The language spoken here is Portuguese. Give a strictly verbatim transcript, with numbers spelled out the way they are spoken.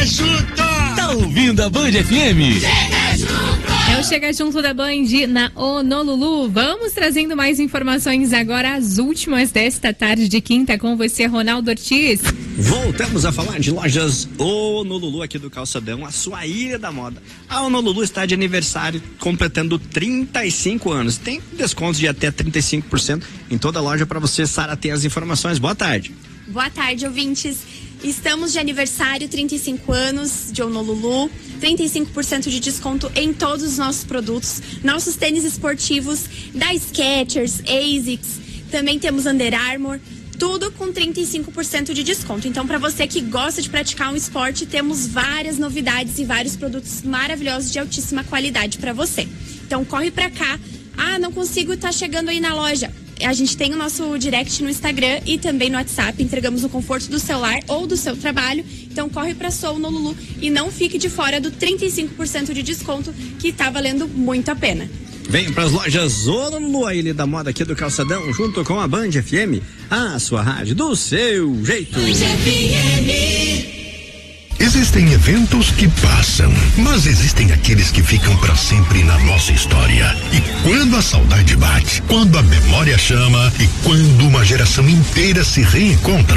Chega junto! Tá ouvindo a Band F M? Chega junto! É o Chega Junto da Band na Honolulu. Vamos trazendo mais informações agora, as últimas desta tarde de quinta, com você, Ronaldo Ortiz. Voltamos a falar de lojas Honolulu aqui do Calçadão, a sua ilha da moda. A Honolulu está de aniversário, completando trinta e cinco anos. Tem descontos de até trinta e cinco por cento em toda a loja para você. Sara tem as informações. Boa tarde. Boa tarde, ouvintes. Estamos de aniversário, trinta e cinco anos de Honolulu, trinta e cinco por cento de desconto em todos os nossos produtos, nossos tênis esportivos da Skechers, Asics, também temos Under Armour, tudo com trinta e cinco por cento de desconto. Então, para você que gosta de praticar um esporte, temos várias novidades e vários produtos maravilhosos de altíssima qualidade para você. Então, corre para cá. Ah, não consigo estar chegando aí na loja. A gente tem o nosso direct no Instagram e também no WhatsApp. Entregamos no conforto do celular ou do seu trabalho. Então corre pra sua Honolulu e não fique de fora do trinta e cinco por cento de desconto, que tá valendo muito a pena. Vem para as lojas Honolulu, a ilha da moda aqui do Calçadão, junto com a Band F M, a sua rádio do seu jeito. Band F M. Existem eventos que passam, mas existem aqueles que ficam para sempre na nossa história. E quando a saudade bate, quando a memória chama e quando uma geração inteira se reencontra,